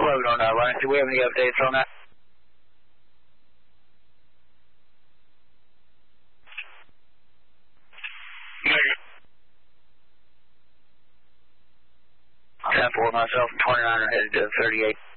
load on that line. Do we have any updates on that? Negative. 10-4 myself, 29er headed to 38.